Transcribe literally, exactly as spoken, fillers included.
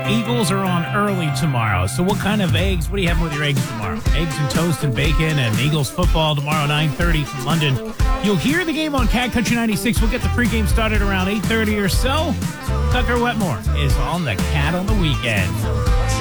Eagles are on early tomorrow. So what kind of eggs? What are you having with your eggs tomorrow? Eggs and toast and bacon and Eagles football tomorrow, nine thirty from London. You'll hear the game on Cat Country ninety-six. We'll get the pregame started around eight thirty or so. Tucker Wetmore is on the Cat on the weekend.